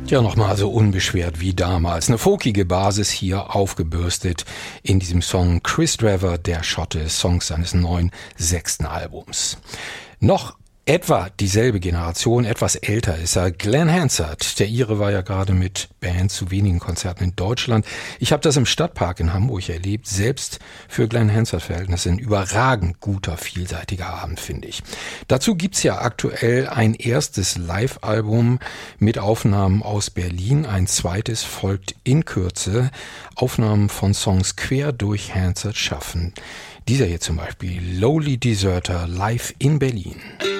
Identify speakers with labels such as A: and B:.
A: Ja, nochmal so unbeschwert wie damals. Eine folkige Basis hier aufgebürstet in diesem Song Chris Drever, der Schotte, Songs seines neuen 6. Albums. Noch etwa dieselbe Generation, etwas älter ist er, Glenn Hansard. Der Ire war ja gerade mit Band zu wenigen Konzerten in Deutschland. Ich habe das im Stadtpark in Hamburg erlebt. Selbst für Glenn Hansard-Verhältnisse ein überragend guter, vielseitiger Abend, finde ich. Dazu gibt's ja aktuell ein erstes Live-Album mit Aufnahmen aus Berlin. Ein zweites folgt in Kürze. Aufnahmen von Songs quer durch Hansard schaffen. Dieser hier zum Beispiel, Lowly Deserter, live in Berlin.